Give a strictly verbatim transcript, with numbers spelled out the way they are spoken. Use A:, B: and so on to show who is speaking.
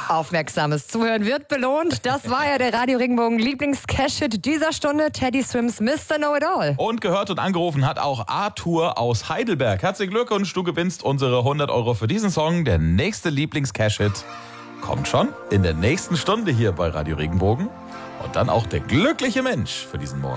A: Aufmerksames Zuhören wird belohnt. Das war ja der Radio Regenbogen Lieblings-Cash-Hit dieser Stunde, Teddy Swims Mister Know-It-All.
B: Und gehört und angerufen hat auch Arthur aus Heidelberg. Herzlichen Glückwunsch, du gewinnst unsere hundert Euro für diesen Song. Der nächste Lieblings-Cash-Hit kommt schon in der nächsten Stunde hier bei Radio Regenbogen. Und dann auch der glückliche Mensch für diesen Morgen.